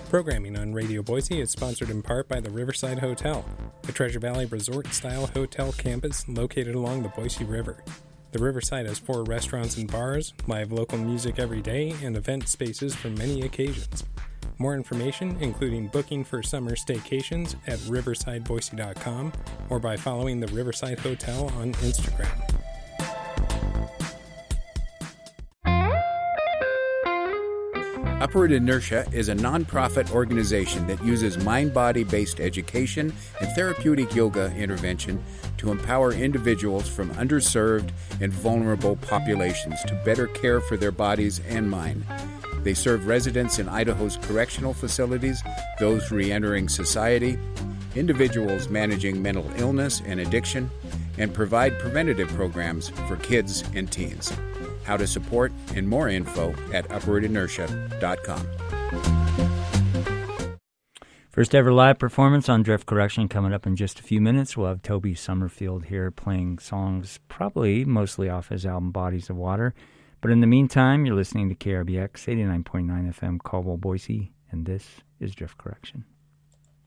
Programming on Radio Boise is sponsored in part by the Riverside Hotel, a Treasure Valley resort-style hotel campus located along the Boise River. The Riverside has 4 restaurants and bars, live local music every day, and event spaces for many occasions. More information, including booking for summer staycations, at riversideboise.com or by following the Riverside Hotel on Instagram. Upward Inertia is a nonprofit organization that uses mind-body-based education and therapeutic yoga intervention to empower individuals from underserved and vulnerable populations to better care for their bodies and mind. They serve residents in Idaho's correctional facilities, those re-entering society, individuals managing mental illness and addiction, and provide preventative programs for kids and teens. How to support and more info at upwardinertia.com. First ever live performance on Drift Correction coming up in just a few minutes. We'll have Toby Summerfield here playing songs probably mostly off his album Bodies of Water. But in the meantime, you're listening to KRBX 89.9 FM Caldwell, Boise, and this is Drift Correction.